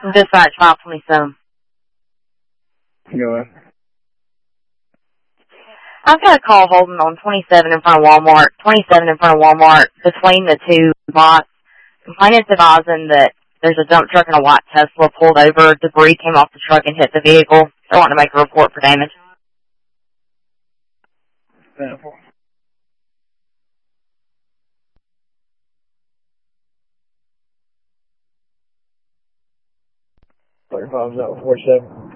Dispatch 527. Go ahead. I've got a call holding on 27 in front of Walmart, 27 in front of Walmart, between the two lots. Complainants advising that there's a dump truck and a white Tesla pulled over. Debris came off the truck and hit the vehicle. They want to make a report for damage. Sample. 35 is out 47.